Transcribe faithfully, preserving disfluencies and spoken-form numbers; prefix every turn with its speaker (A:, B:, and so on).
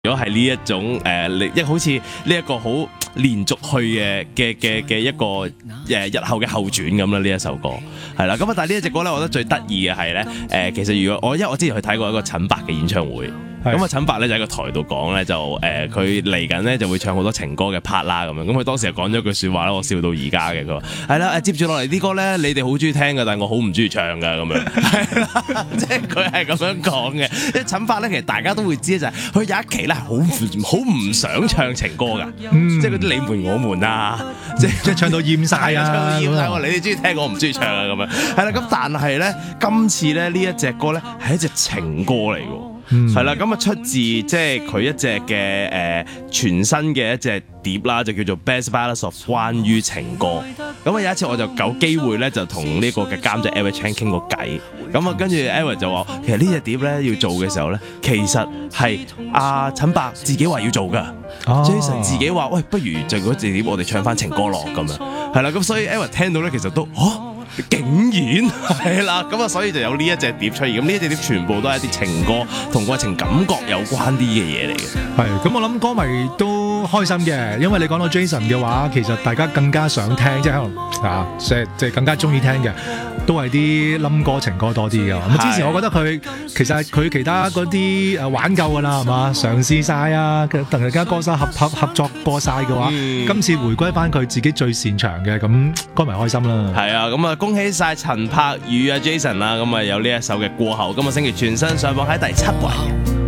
A: 如果係呢一種誒，你一好似呢一個好連續去嘅嘅嘅嘅一個誒日後嘅後傳咁啦，呢一首歌係啦。咁啊，但係呢一隻歌咧，我覺得最得意嘅係咧誒，其實如果我因為我之前去睇過一個陳伯嘅演唱會。咁啊，陳伯咧就喺個台度講咧，就誒佢嚟緊咧就會唱好多情歌嘅 part 啦，咁樣。咁佢當時就講咗句説話啦，我笑到而家嘅。佢話係啦，誒接住落嚟啲歌咧，你哋好中意聽嘅，但係我好唔中意唱嘅咁樣。係啦，即係佢係咁樣講嘅。即係陳伯咧，其實大家都會知就係佢有一期咧係好好唔想唱情歌㗎，嗯、即係嗰啲你們我們啊，即係
B: 即係唱到厭晒啊，
A: 唱到厭晒。你哋中意聽，我唔中意唱啊咁樣。係啦，咁但係咧，今次咧呢一隻歌咧係一隻情歌嚟㗎。係啦，咁啊、嗯、出自即係佢一隻嘅誒全新嘅一隻碟啦，就叫做 Best Ballads of 關於情歌。咁啊有一次我就有機會咧，就同呢個嘅監製 Edward Chan 傾過偈。咁啊跟住 Edward 就話，其實呢隻碟咧要做嘅時候咧，其實係阿陳伯自己話要做噶、哦、，Jason 自己話，喂，不如就嗰隻碟我哋唱翻情歌咯咁樣。係啦，咁所以 Edward 聽到咧，其實都嚇。竟然係啦，咁啊，所以就有呢一隻碟出現。咁呢一隻碟全部都係一啲情歌，同愛情感覺有關啲嘅嘢嚟嘅。
B: 係，咁我諗歌迷都開心嘅，因為你講到 Jason 嘅話，其實大家更加想聽，即係可能啊，即係即係更加中意聽嘅，都係啲冧歌情歌多啲嘅。咁之前我覺得佢其實佢其他嗰啲誒玩夠㗎啦，係嘛？嘗試晒啊，同其他歌手合合合作過晒嘅話，嗯、今次回歸翻佢自己最擅長嘅，咁歌迷開心啦。
A: 係啊，咁啊〜恭喜晒陳柏宇啊 Jason 啦，咁啊有呢一首嘅過後，今個星期全新上榜喺第七位。